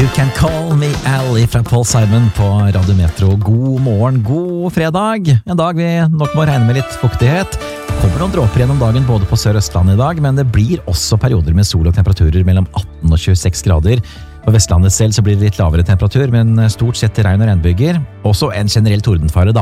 Can Call Me Ally fra Paul Simon på Radio Metro. God morgen, god fredag. En dag vi nok må regne med litt fuktighet. Kommer noen dråper gjennom dagen både på Sør-Østlandet i dag, men det blir også perioder med sol og temperaturer mellom 18 og 26 grader. På Vestlandet selv så blir det litt lavere temperatur, men stort sett regn og regnbyger. Også en generell tordenfare da.